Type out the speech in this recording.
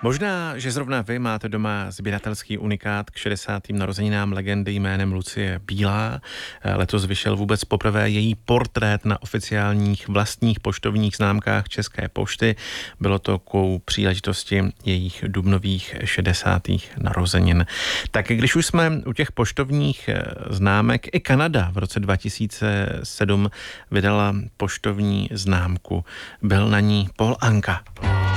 Možná, že zrovna vy máte doma sběratelský unikát k 60. narozeninám legendy jménem Lucie Bílá. Letos vyšel vůbec poprvé její portrét na oficiálních vlastních poštovních známkách České pošty. Bylo to ku příležitosti jejich dubnových 60. narozenin. Tak když už jsme u těch poštovních známek, i Kanada v roce 2007 vydala poštovní známku. Byl na ní Paul Anka.